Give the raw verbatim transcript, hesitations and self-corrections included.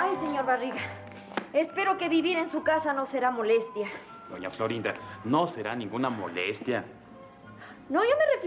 Ay, señor Barriga, espero que vivir en su casa no será molestia. Doña Florinda, no será ninguna molestia. No, yo me refiero